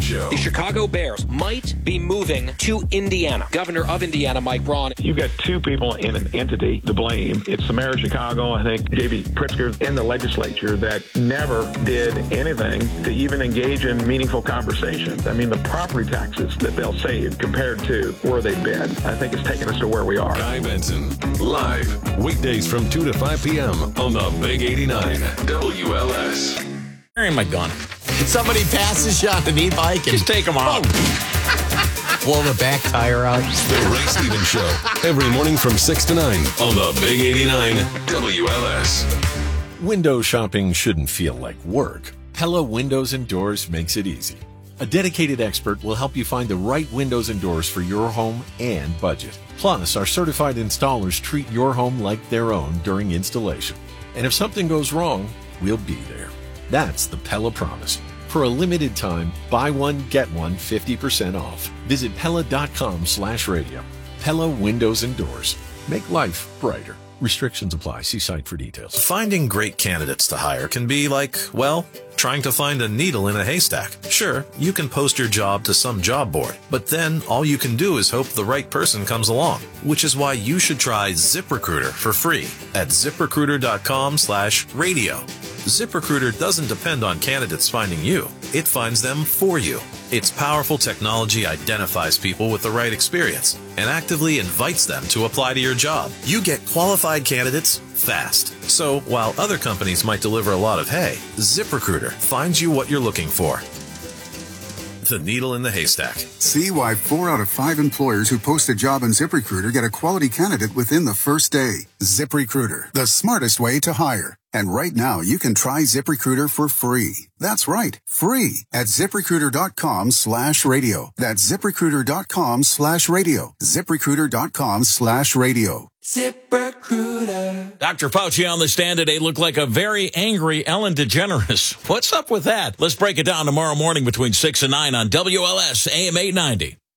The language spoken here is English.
Show. The Chicago Bears might be moving to Indiana. Governor of Indiana, Mike Braun. You've got two people in an entity to blame. It's the mayor of Chicago, I think, J.B. Pritzker, in the legislature that never did anything to even engage in meaningful conversations. I mean, the property taxes that they'll save compared to where they've been, I think it's taken us to where we are. Guy Benson, live, weekdays from 2 to 5 p.m. on the Big 89 WLS. Carrying my gun. Did somebody passes you on an e-bike? Just take them out. Blow the back tire out. The Ray Stevens Show, every morning from 6 to 9 on the Big 89 WLS. Window shopping shouldn't feel like work. Pella Windows and Doors makes it easy. A dedicated expert will help you find the right windows and doors for your home and budget. Plus, our certified installers treat your home like their own during installation. And if something goes wrong, we'll be there. That's the Pella Promise. For a limited time, buy one, get one 50% off. Visit Pella.com/radio. Pella Windows and Doors. Make life brighter. Restrictions apply. See site for details. Finding great candidates to hire can be like, well, trying to find a needle in a haystack. Sure, you can post your job to some job board, but then all you can do is hope the right person comes along, which is why you should try ZipRecruiter for free at ZipRecruiter.com/radio. ZipRecruiter doesn't depend on candidates finding you. It finds them for you. Its powerful technology identifies people with the right experience and actively invites them to apply to your job. You get qualified candidates fast. So while other companies might deliver a lot of hay, ZipRecruiter finds you what you're looking for. The needle in the haystack. See why 4 out of 5 employers who post a job on ZipRecruiter get a quality candidate within the first day. ZipRecruiter, the smartest way to hire. And right now, you can try ZipRecruiter for free. That's right, free at ZipRecruiter.com/radio. That's ZipRecruiter.com/radio. ZipRecruiter.com/radio. ZipRecruiter. Dr. Fauci on the stand today looked like a very angry Ellen DeGeneres. What's up with that? Let's break it down tomorrow morning between 6 and 9 on WLS AM 890.